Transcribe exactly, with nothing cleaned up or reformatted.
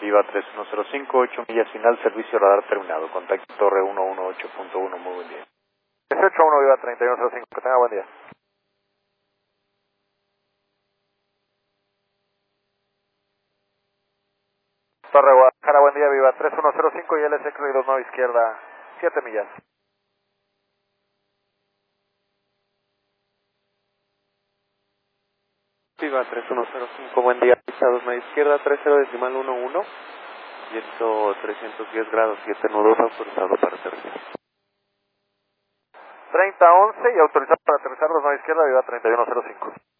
Viva tres uno cero cinco, ocho millas final, servicio radar terminado. Contacto Torre ciento dieciocho punto uno, muy buen día. dieciocho a uno Viva treinta y uno cero cinco, que tenga buen día. Torre Guadalajara, buen día, Viva tres uno cero cinco y L S X dos nueve izquierda, siete millas. Viva tres uno cero cinco, buen día, pista dos nueve izquierda, tres cero decimal uno uno, viento trescientos diez grados, siete nudos, autorizado para aterrizar. treinta once y autorizado para aterrizar dos nueve izquierda, Viva treinta y uno cero cinco.